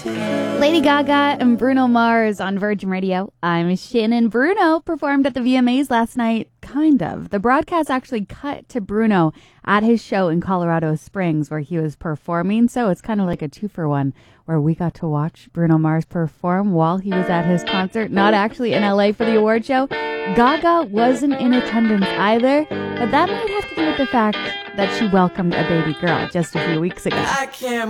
Lady Gaga and Bruno Mars on Virgin Radio. I'm Shannon. Bruno performed at the VMAs last night. Kind of. The broadcast actually cut to Bruno at his show in Colorado Springs where he was performing. So it's kind of like a 2-for-1 where we got to watch Bruno Mars perform while he was at his concert, not actually in LA for the award show. Gaga wasn't in attendance either, but that might have to do with the fact that she welcomed a baby girl just a few weeks ago. I can't